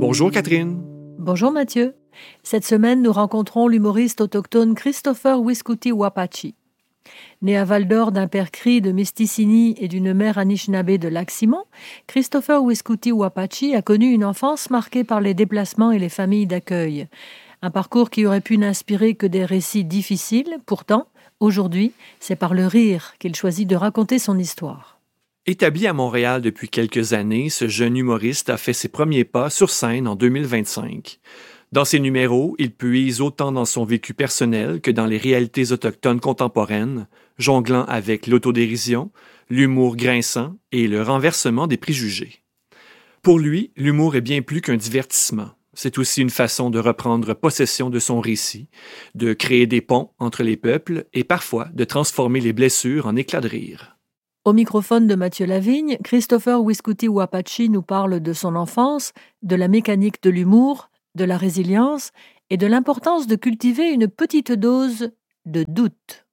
Bonjour Catherine. Bonjour Mathieu. Cette semaine, nous rencontrons l'humoriste autochtone Christopher Wiscuti Wapachi. Né à Val-d'Or d'un père Cri de Mistisini et d'une mère Anishinaabe de Lac-Simon, Christopher Wiscuti Wapachi a connu une enfance marquée par les déplacements et les familles d'accueil. Un parcours qui aurait pu n'inspirer que des récits difficiles. Pourtant, aujourd'hui, c'est par le rire qu'il choisit de raconter son histoire. Établi à Montréal depuis quelques années, ce jeune humoriste a fait ses premiers pas sur scène en 2025. Dans ses numéros, il puise autant dans son vécu personnel que dans les réalités autochtones contemporaines, jonglant avec l'autodérision, l'humour grinçant et le renversement des préjugés. Pour lui, l'humour est bien plus qu'un divertissement. C'est aussi une façon de reprendre possession de son récit, de créer des ponts entre les peuples et parfois de transformer les blessures en éclats de rire. Au microphone de Mathieu Lavigne, Christopher Wiscuti Wapachi nous parle de son enfance, de la mécanique de l'humour, de la résilience et de l'importance de cultiver une petite dose de doute.